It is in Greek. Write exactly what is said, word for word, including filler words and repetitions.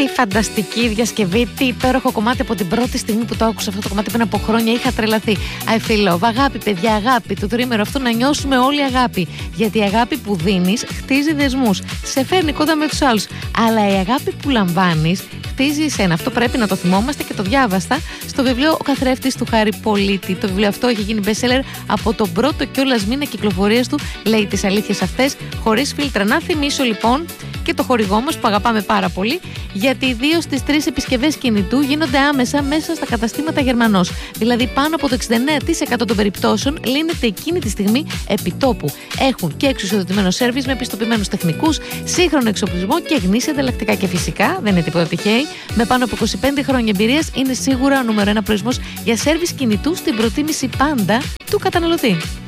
Τι φανταστική διασκευή, τι υπέροχο κομμάτι από την πρώτη στιγμή που το άκουσα αυτό το κομμάτι πριν από χρόνια. Είχα τρελαθεί. I feel love. Αγάπη, παιδιά, αγάπη. Το τρίμερο αυτό να νιώσουμε όλοι αγάπη. Γιατί η αγάπη που δίνεις χτίζει δεσμούς. Σε φέρνει κοντά με τους άλλους. Αλλά η αγάπη που λαμβάνεις χτίζει εσένα. Αυτό πρέπει να το θυμόμαστε και το διάβαστα στο βιβλίο Ο Καθρέφτης του Χάρη Πολίτη. Το βιβλίο αυτό έχει γίνει bestseller από τον πρώτο κιόλας μήνα κυκλοφορίας του. Λέει τις αλήθειες αυτές χωρίς φίλτρα. Να θυμίσω λοιπόν και το χορηγό μας που αγαπάμε πάρα πολύ, γιατί οι δύο στις τρεις επισκευές κινητού γίνονται άμεσα μέσα στα καταστήματα Γερμανός. Δηλαδή πάνω από το εξήντα εννέα τοις εκατό των περιπτώσεων λύνεται εκείνη τη στιγμή επιτόπου. Έχουν και εξουσιοδοτημένο σέρβις με πιστοποιημένους τεχνικούς, σύγχρονο εξοπλισμό και γνήσια ανταλλακτικά. Και φυσικά δεν είναι τίποτα τυχαίοι. Με πάνω από είκοσι πέντε χρόνια εμπειρίας είναι σίγουρα ο νούμερο ένα προορισμός για σέρβις κινητού στην προτίμηση πάντα του καταναλωτή.